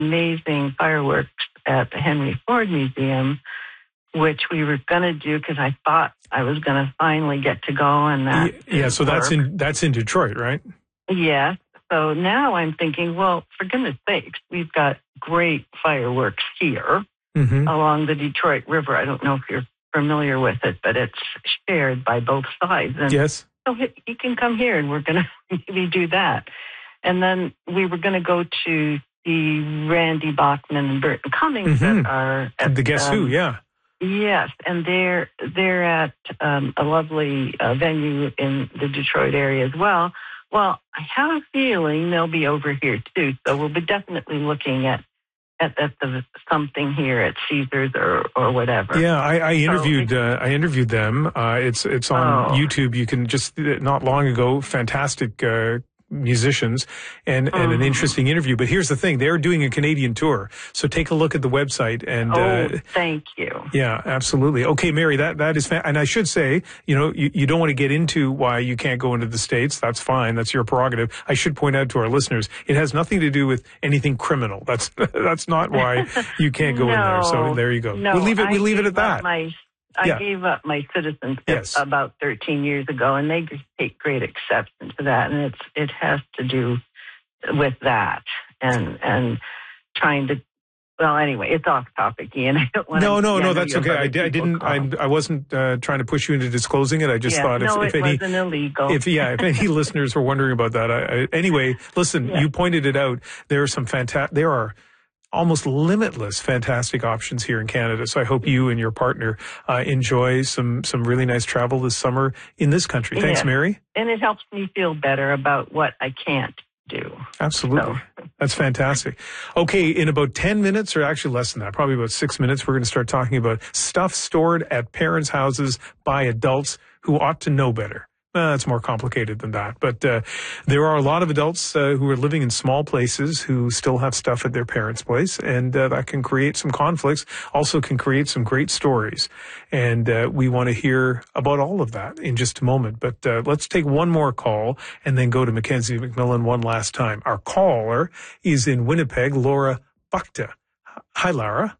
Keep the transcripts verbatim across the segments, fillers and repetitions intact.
amazing fireworks at the Henry Ford Museum, which we were going to do because I thought I was going to finally get to go. And that yeah, so work. that's in that's in Detroit, right? Yeah. So now I'm thinking, well, for goodness sakes, we've got great fireworks here mm-hmm. along the Detroit River. I don't know if you're familiar with it, but it's shared by both sides. And yes. So you can come here, and we're going to maybe do that. And then we were going to go to the Randy Bachman and Burton Cummings mm-hmm. that are at the Guess um, Who, yeah. Yes, and they're they're at um, a lovely uh, venue in the Detroit area as well. Well, I have a feeling they'll be over here too, so we'll be definitely looking at at, at the something here at Caesars or, or whatever. Yeah, I, I interviewed so, uh, I interviewed them. Uh, it's it's on oh. YouTube. You can just not long ago, fantastic. Uh, musicians and, and mm-hmm. an interesting interview. But here's the thing. They're doing a Canadian tour. So take a look at the website and... Oh, uh, thank you. Yeah, absolutely. Okay, Mary, that, that is... Fa- and I should say, you know, you, you don't want to get into why you can't go into the States. That's fine. That's your prerogative. I should point out to our listeners, it has nothing to do with anything criminal. That's that's not why you can't go no, in there. So there you go. No, we'll leave it, I we'll leave it at that. My, I yeah. gave up my citizenship yes. about thirteen years ago, and they take great exception to that. And it's it has to do with that and and trying to. Well, anyway, it's off topic, Ian. I don't want no, to. No, no, no, that's okay. I, I didn't. I, I wasn't uh, trying to push you into disclosing it. I just yeah, thought no, if, if it any, wasn't illegal. If yeah, if any listeners were wondering about that, I, I, anyway, listen. Yeah. You pointed it out. There are some fantastic. There are. Almost limitless, fantastic options here in Canada. So I hope you and your partner uh, enjoy some some really nice travel this summer in this country. Thanks, yeah. Mary. And it helps me feel better about what I can't do. Absolutely. So. That's fantastic. Okay, in about ten minutes, or actually less than that, probably about six minutes, we're going to start talking about stuff stored at parents' houses by adults who ought to know better. Uh, it's more complicated than that. But uh, there are a lot of adults uh, who are living in small places who still have stuff at their parents' place, and uh, that can create some conflicts, also can create some great stories. And uh, we want to hear about all of that in just a moment. But uh, let's take one more call and then go to Mackenzie McMillan one last time. Our caller is in Winnipeg, Laura Buckta. Hi, Laura.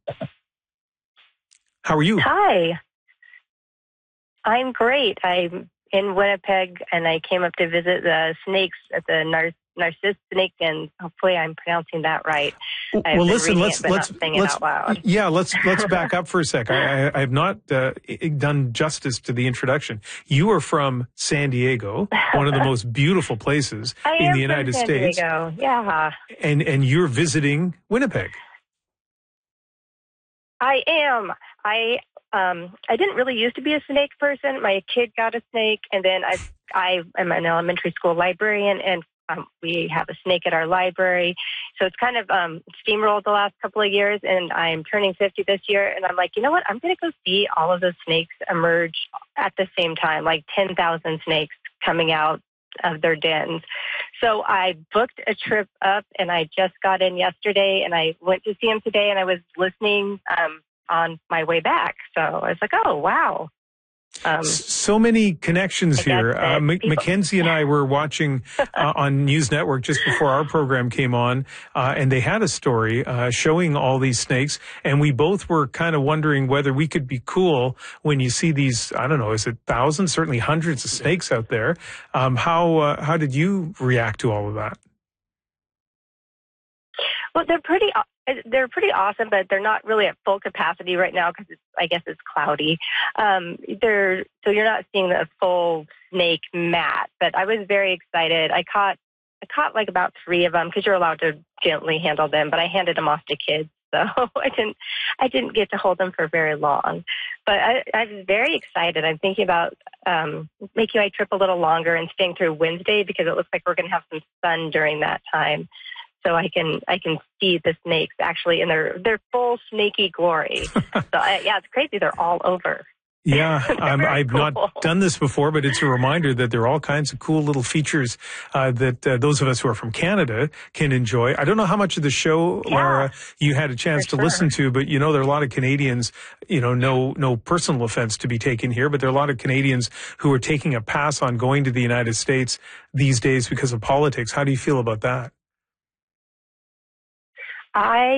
How are you? Hi. I'm great. I'm in Winnipeg, and I came up to visit the snakes at the Nar- Narcissus Snake, and hopefully I'm pronouncing that right. I've well, listen, let's it, let's let's out loud. yeah, let's let's back up for a sec. I, I, I have not uh, done justice to the introduction. You are from San Diego, one of the most beautiful places I in am the United from San States. Diego. Yeah, and and you're visiting Winnipeg. I am. I. Um, I didn't really used to be a snake person. My kid got a snake, and then I, I am an elementary school librarian, and um, we have a snake at our library. So it's kind of um, steamrolled the last couple of years, and I'm turning fifty this year, and I'm like, you know what? I'm going to go see all of the snakes emerge at the same time, like ten thousand snakes coming out of their dens. So I booked a trip up, and I just got in yesterday, and I went to see them today, and I was listening um on my way back. So I was like, oh, wow. Um, so many connections here. Uh, M- Mackenzie and I were watching uh, on News Network just before our program came on, uh, and they had a story uh, showing all these snakes, and we both were kind of wondering whether we could be cool when you see these, I don't know, is it thousands, certainly hundreds of snakes out there. Um, how uh, how did you react to all of that? Well, they're pretty they're pretty awesome, but they're not really at full capacity right now because I guess it's cloudy. Um, they're so you're not seeing the full snake mat. But I was very excited. I caught I caught like about three of them because you're allowed to gently handle them, but I handed them off to kids, so I didn't I didn't get to hold them for very long. But I, I was very excited. I'm thinking about um, making my trip a little longer and staying through Wednesday because it looks like we're going to have some sun during that time. So I can I can see the snakes actually in their, their full snaky glory. So I, yeah, it's crazy. They're all over. Yeah, um, I've cool. not done this before, but it's a reminder that there are all kinds of cool little features uh, that uh, those of us who are from Canada can enjoy. I don't know how much of the show, yeah, Laura, you had a chance to sure. listen to, but you know there are a lot of Canadians. You know, no no personal offense to be taken here, but there are a lot of Canadians who are taking a pass on going to the United States these days because of politics. How do you feel about that? I